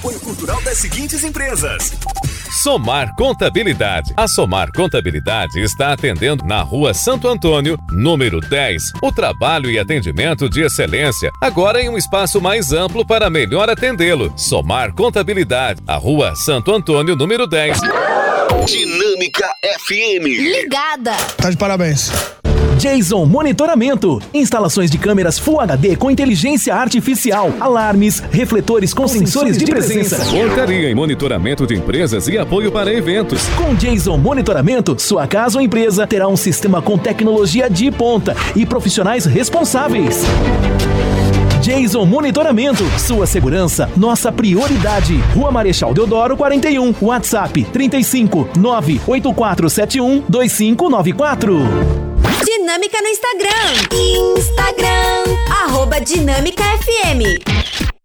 apoio cultural das seguintes empresas. Somar Contabilidade. A Somar Contabilidade está atendendo na Rua Santo Antônio, número 10. O trabalho e atendimento de excelência, agora em um espaço mais amplo para melhor atendê-lo. Somar Contabilidade, a Rua Santo Antônio, número 10. Dinâmica FM. Ligada. Tá de parabéns. Jason Monitoramento. Instalações de câmeras Full HD com inteligência artificial, alarmes, refletores com sensores de presença. Portaria e monitoramento de empresas e apoio para eventos. Com Jason Monitoramento, sua casa ou empresa terá um sistema com tecnologia de ponta e profissionais responsáveis. Jason Monitoramento, sua segurança, nossa prioridade. Rua Marechal Deodoro 41, WhatsApp 35 98471 2594. Dinâmica no Instagram. @DinâmicaFM.